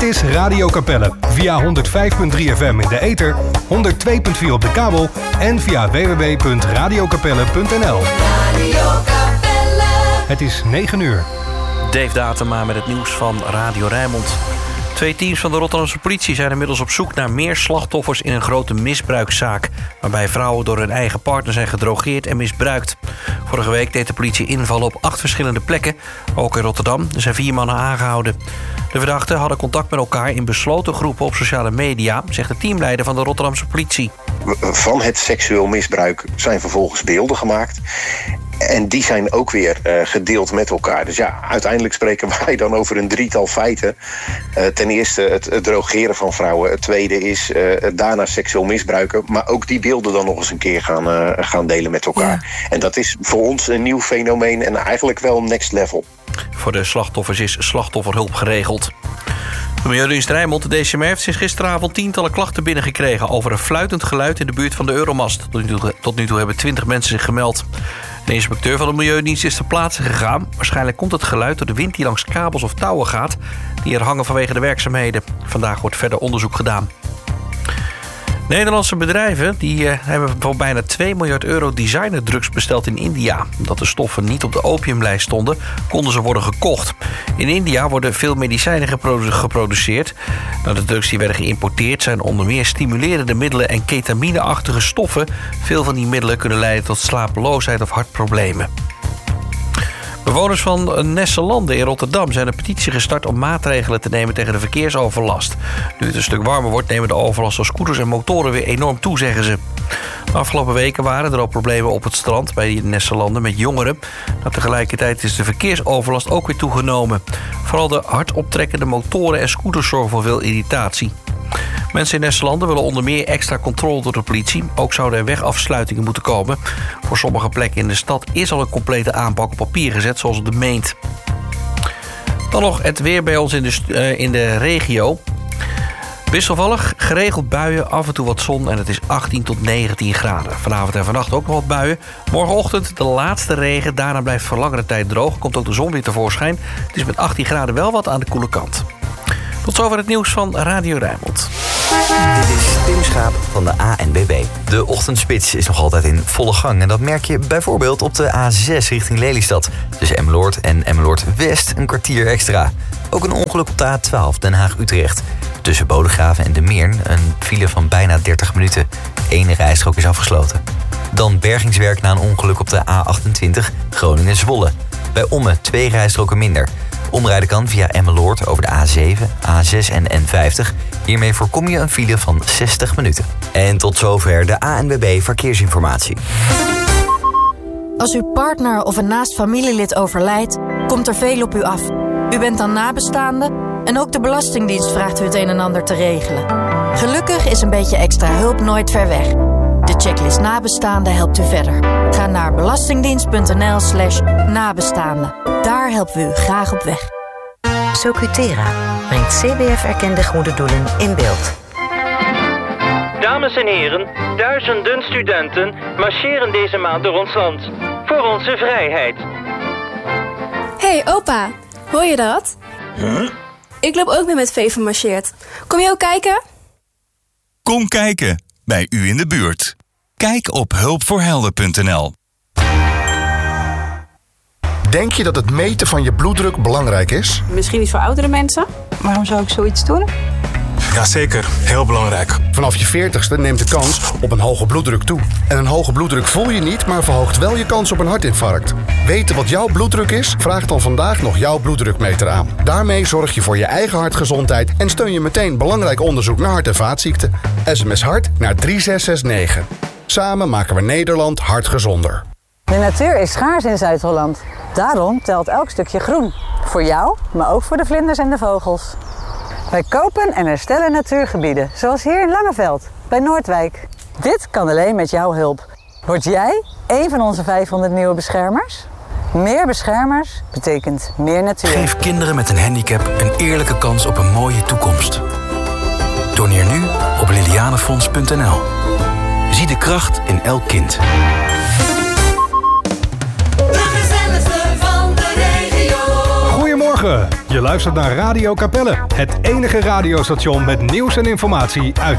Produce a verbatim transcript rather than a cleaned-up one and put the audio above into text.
Dit is Radio Capelle. Via honderd vijf komma drie F M in de ether, honderd twee komma vier op de kabel en via w w w punt radio capelle punt n l. Radio Capelle. Het is negen uur. Dave Datema met het nieuws van Radio Rijnmond. Twee teams van de Rotterdamse politie zijn inmiddels op zoek naar meer slachtoffers in een grote misbruikzaak, waarbij vrouwen door hun eigen partner zijn gedrogeerd en misbruikt. Vorige week deed de politie invallen op acht verschillende plekken, ook in Rotterdam. Er zijn vier mannen aangehouden. De verdachten hadden contact met elkaar in besloten groepen op sociale media, zegt de teamleider van de Rotterdamse politie. Van het seksueel misbruik zijn vervolgens beelden gemaakt. En die zijn ook weer uh, gedeeld met elkaar. Dus ja, uiteindelijk spreken wij dan over een drietal feiten. Uh, ten eerste het, het drogeren van vrouwen. Het tweede is uh, daarna seksueel misbruiken. Maar ook die beelden dan nog eens een keer gaan, uh, gaan delen met elkaar. Ja. En dat is voor ons een nieuw fenomeen en eigenlijk wel next level. Voor de slachtoffers is slachtofferhulp geregeld. De Milieudienst Rijnmond, de D C M R, heeft sinds gisteravond tientallen klachten binnengekregen over een fluitend geluid in de buurt van de Euromast. Tot nu toe, tot nu toe hebben twintig mensen zich gemeld. De inspecteur van de Milieudienst is ter plaatse gegaan. Waarschijnlijk komt het geluid door de wind die langs kabels of touwen gaat, die er hangen vanwege de werkzaamheden. Vandaag wordt verder onderzoek gedaan. Nederlandse bedrijven die, uh, hebben voor bijna twee miljard euro designerdrugs besteld in India. Omdat de stoffen niet op de opiumlijst stonden, konden ze worden gekocht. In India worden veel medicijnen geprodu- geproduceerd. Nou, de drugs die werden geïmporteerd zijn onder meer stimulerende middelen en ketamineachtige stoffen. Veel van die middelen kunnen leiden tot slapeloosheid of hartproblemen. Bewoners van Nesselanden in Rotterdam zijn een petitie gestart om maatregelen te nemen tegen de verkeersoverlast. Nu het een stuk warmer wordt, nemen de overlast van scooters en motoren weer enorm toe, zeggen ze. De afgelopen weken waren er al problemen op het strand bij Nesselanden met jongeren. Maar tegelijkertijd is de verkeersoverlast ook weer toegenomen. Vooral de hard optrekkende motoren en scooters zorgen voor veel irritatie. Mensen in Nesselanden willen onder meer extra controle door de politie. Ook zouden er wegafsluitingen moeten komen. Voor sommige plekken in de stad is al een complete aanpak op papier gezet, zoals op de Meent. Dan nog het weer bij ons in de, uh, in de regio. Wisselvallig, geregeld buien, af en toe wat zon en het is achttien tot negentien graden. Vanavond en vannacht ook nog wat buien. Morgenochtend de laatste regen, daarna blijft voor langere tijd droog. Komt ook de zon weer tevoorschijn. Het is met achttien graden wel wat aan de koele kant. Tot zover het nieuws van Radio Rijnmond. Dit is Tim Schaap van de A N W B. De ochtendspits is nog altijd in volle gang. En dat merk je bijvoorbeeld op de A zes richting Lelystad. Tussen Emmeloord en Emmeloord West een kwartier extra. Ook een ongeluk op de A twaalf Den Haag-Utrecht. Tussen Bodegraven en De Meern een file van bijna dertig minuten. Eén rijstrook is afgesloten. Dan bergingswerk na een ongeluk op de A achtentwintig Groningen-Zwolle. Bij Ommen twee rijstroken minder. Omrijden kan via Emmeloord over de A zeven, A zes en N vijftig. Hiermee voorkom je een file van zestig minuten. En tot zover de A N W B Verkeersinformatie. Als uw partner of een naast familielid overlijdt, komt er veel op u af. U bent dan nabestaande en ook de Belastingdienst vraagt u het een en ander te regelen. Gelukkig is een beetje extra hulp nooit ver weg. De checklist nabestaande helpt u verder. Ga naar belastingdienst.nl slash nabestaande. Daar helpen we u graag op weg. Socutera brengt C B F-erkende goede doelen in beeld. Dames en heren, duizenden studenten marcheren deze maand door ons land. Voor onze vrijheid. Hey opa, hoor je dat? Huh? Ik loop ook mee met V van Marcheert. Kom je ook kijken? Kom kijken, bij u in de buurt. Kijk op hulpvoorhelden punt n l. Denk je dat het meten van je bloeddruk belangrijk is? Misschien iets voor oudere mensen. Waarom zou ik zoiets doen? Jazeker, heel belangrijk. Vanaf je veertigste neemt de kans op een hoge bloeddruk toe. En een hoge bloeddruk voel je niet, maar verhoogt wel je kans op een hartinfarct. Weten wat jouw bloeddruk is? Vraag dan vandaag nog jouw bloeddrukmeter aan. Daarmee zorg je voor je eigen hartgezondheid en steun je meteen belangrijk onderzoek naar hart- en vaatziekten. S M S hart naar drie zes zes negen. Samen maken we Nederland hartgezonder. De natuur is schaars in Zuid-Holland. Daarom telt elk stukje groen. Voor jou, maar ook voor de vlinders en de vogels. Wij kopen en herstellen natuurgebieden, zoals hier in Langeveld, bij Noordwijk. Dit kan alleen met jouw hulp. Word jij een van onze vijfhonderd nieuwe beschermers? Meer beschermers betekent meer natuur. Geef kinderen met een handicap een eerlijke kans op een mooie toekomst. Doneer nu op lilianefonds punt n l. Zie de kracht in elk kind. Goedemorgen. Je luistert naar Radio Capelle, het enige radiostation met nieuws en informatie uit